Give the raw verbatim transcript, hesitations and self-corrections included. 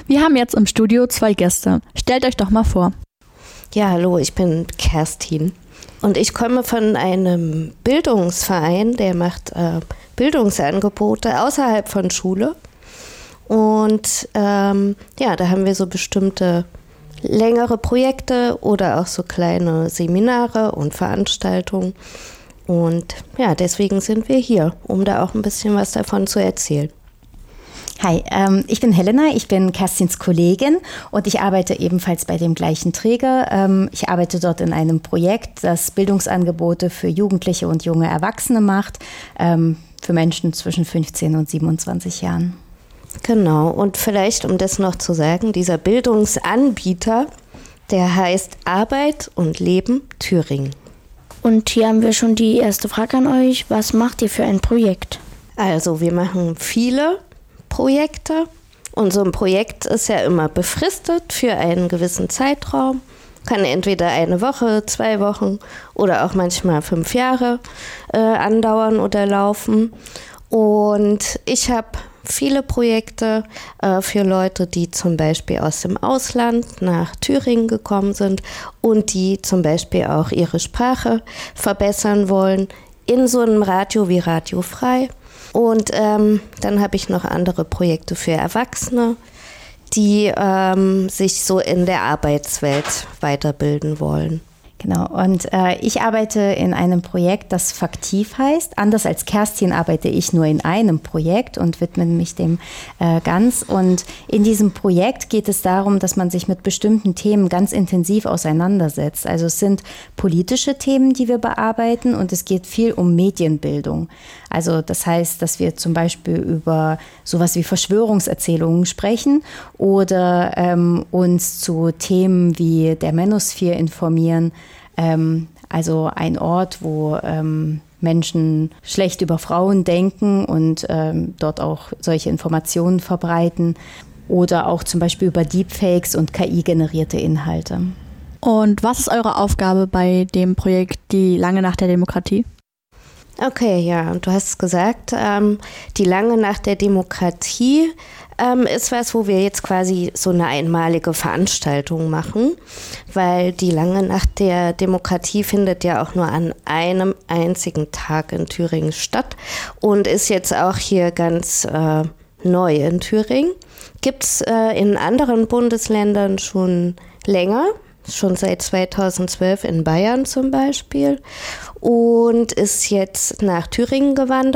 Wir haben jetzt im Studio zwei Gäste. Stellt euch doch mal vor. Ja, hallo, ich bin Kerstin und ich komme von einem Bildungsverein, der macht äh, Bildungsangebote außerhalb von Schule. Und ähm, ja, da haben wir so bestimmte längere Projekte oder auch so kleine Seminare und Veranstaltungen. Und ja, deswegen sind wir hier, um da auch ein bisschen was davon zu erzählen. Hi, ähm, ich bin Helena, ich bin Kerstins Kollegin und ich arbeite ebenfalls bei dem gleichen Träger. Ähm, ich arbeite dort in einem Projekt, das Bildungsangebote für Jugendliche und junge Erwachsene macht, ähm, für Menschen zwischen fünfzehn und siebenundzwanzig Jahren. Genau, und vielleicht, um das noch zu sagen, dieser Bildungsanbieter, der heißt Arbeit und Leben Thüringen. Und hier haben wir schon die erste Frage an euch. Was macht ihr für ein Projekt? Also wir machen viele Projekte und so ein Projekt ist ja immer befristet für einen gewissen Zeitraum. Kann entweder eine Woche, zwei Wochen oder auch manchmal fünf Jahre äh, andauern oder laufen. Und ich habe viele Projekte äh, für Leute, die zum Beispiel aus dem Ausland nach Thüringen gekommen sind und die zum Beispiel auch ihre Sprache verbessern wollen in so einem Radio wie Radio Frei. Und ähm, dann habe ich noch andere Projekte für Erwachsene, die ähm, sich so in der Arbeitswelt weiterbilden wollen. Genau, und äh, ich arbeite in einem Projekt, das Faktiv heißt. Anders als Kerstin arbeite ich nur in einem Projekt und widme mich dem äh, ganz. Und in diesem Projekt geht es darum, dass man sich mit bestimmten Themen ganz intensiv auseinandersetzt. Also es sind politische Themen, die wir bearbeiten und es geht viel um Medienbildung. Also das heißt, dass wir zum Beispiel über sowas wie Verschwörungserzählungen sprechen oder ähm, uns zu Themen wie der Manosphere informieren. Ähm, also ein Ort, wo ähm, Menschen schlecht über Frauen denken und ähm, dort auch solche Informationen verbreiten. Oder auch zum Beispiel über Deepfakes und K I-generierte Inhalte. Und was ist eure Aufgabe bei dem Projekt Die lange Nacht der Demokratie? Okay, ja, und du hast es gesagt, ähm, die lange Nacht der Demokratie ähm, ist was, wo wir jetzt quasi so eine einmalige Veranstaltung machen, weil die lange Nacht der Demokratie findet ja auch nur an einem einzigen Tag in Thüringen statt und ist jetzt auch hier ganz äh, neu in Thüringen. Gibt es äh, in anderen Bundesländern schon länger. Schon seit zweitausendzwölf in Bayern zum Beispiel und ist jetzt nach Thüringen gewandert.